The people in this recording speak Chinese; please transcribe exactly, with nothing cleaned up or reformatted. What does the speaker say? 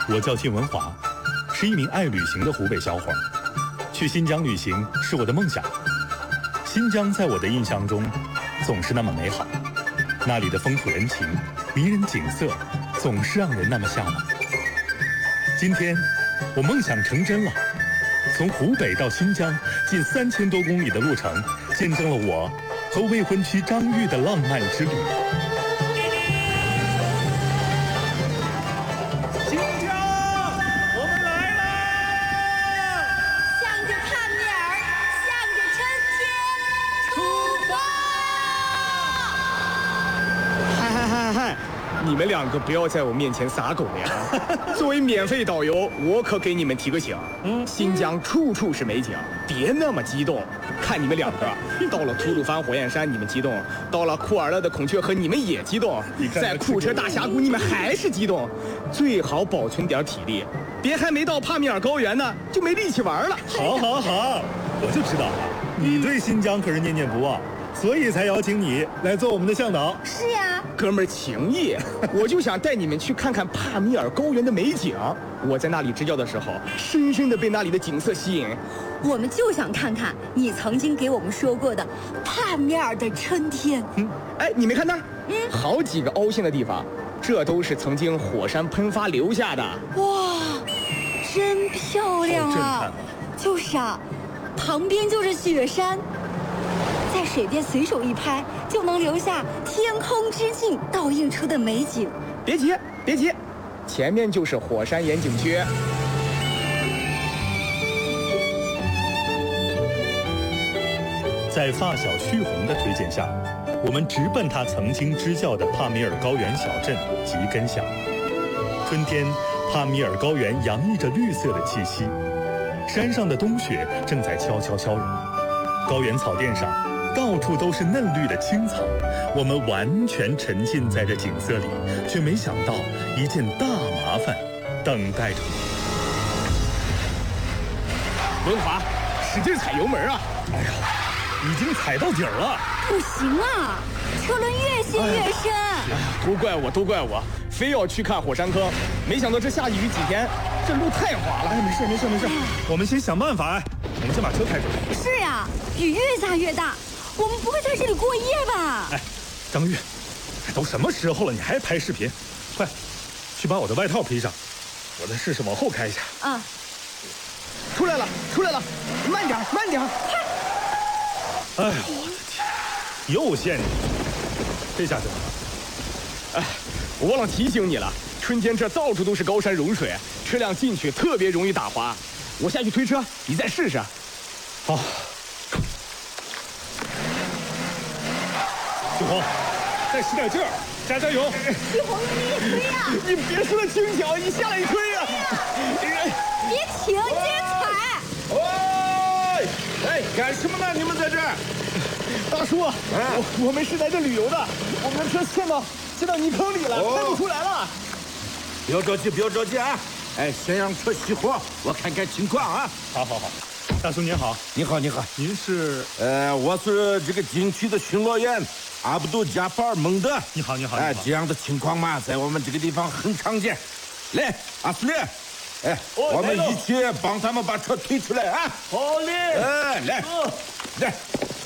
我叫靳文华，是一名爱旅行的湖北小伙。去新疆旅行是我的梦想。新疆在我的印象中总是那么美好，那里的风土人情、迷人景色，总是让人那么向往。今天，我梦想成真了，从湖北到新疆，近三千多公里的路程，见证了我和未婚妻张玉的浪漫之旅。 你们两个不要在我面前撒狗粮。作为免费导游，我可给你们提个醒：嗯，新疆处处是美景，别那么激动。看你们两个，到了吐鲁番火焰山你们激动，到了库尔勒的孔雀河你们也激动，在库车大峡谷你们还是激动。最好保存点体力，别还没到帕米尔高原呢就没力气玩了。 好，好，好，我就知道你对新疆可是念念不忘。所以才邀请你来做我们的向导。 是呀， 哥们儿情谊，我就想带你们去看看帕米尔高原的美景。我在那里支教的时候，深深的被那里的景色吸引。 我们就想看看你曾经给我们说过的帕米尔的春天。 嗯，哎，你没看那？嗯，好几个凹陷的地方，这都是曾经火山喷发留下的。 哇，真漂亮啊！就是啊，旁边就是雪山。在水边随手一拍，就能留下天空之镜倒映出的美景。 别急，别急，前面就是火山岩景区。 在发小旭红的推荐下，我们直奔他曾经支教的帕米尔高原小镇吉根乡。春天，帕米尔高原洋溢着绿色的气息，山上的冬雪正在悄悄消融，高原草甸上到处都是嫩绿的青草，我们完全沉浸在这景色里，却没想到一件大麻烦等待着我。文华，使劲踩油门啊！ 哎呀，已经踩到底儿了。 不行啊，车轮越陷越深。 哎呀，都怪我，都怪我，非要去看火山坑，没想到这下雨几天，这路太滑了。 哎，没事没事没事，我们先想办法。哎，我们先把车开出来。 是呀，雨越下越大。我们不会在这里过夜吧？ 哎，张玉，都什么时候了，你还拍视频？快，去把我的外套披上，我再试试往后开一下。 啊， 出来了，出来了，慢点，慢点， 快！哎呦，我的天，又陷进去了，这下怎么办？哎，我忘了提醒你了，春天这到处都是高山融水，车辆进去特别容易打滑。我下去推车，你再试试。 好。旭红，再使点劲儿，加加油！ 旭红，用力推呀！ 你别说了轻巧，你下来一推呀！ 别停，接着踩！ 喂，哎，干什么呢？你们在这儿？ 大叔，啊、我我们是来这旅游的，我们的车陷到陷到泥坑里了，开不出来了。 不要着急，不要着急啊！哎，先让车熄火，我看看情况啊。 好好好。大叔您好， 你好你好， 您是？ 呃，我是这个景区的巡逻员阿卜杜加法尔蒙德。 你好你好， 哎，这样的情况嘛，在我们这个地方很常见。来，阿斯利，哎，哦、我们一起帮他们把车推出来啊！ 好嘞！ 哎，来， 哦、 来，